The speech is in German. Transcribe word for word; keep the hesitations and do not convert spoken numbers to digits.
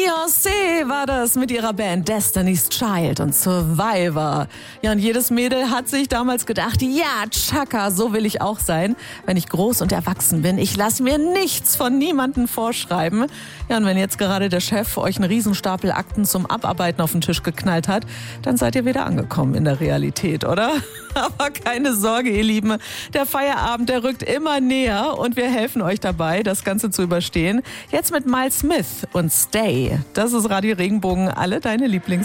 Beyoncé war das mit ihrer Band Destiny's Child und Survivor. Ja, und jedes Mädel hat sich damals gedacht, ja, Chaka, so will ich auch sein, wenn ich groß und erwachsen bin. Ich lasse mir nichts von niemandem vorschreiben. Ja, und wenn jetzt gerade der Chef euch einen Riesenstapel Akten zum Abarbeiten auf den Tisch geknallt hat, dann seid ihr wieder angekommen in der Realität, oder? Aber keine Sorge, ihr Lieben, der Feierabend, der rückt immer näher und wir helfen euch dabei, das Ganze zu überstehen. Jetzt mit Miles Smith und Stay. Das ist Radio Regenbogen, alle deine Lieblings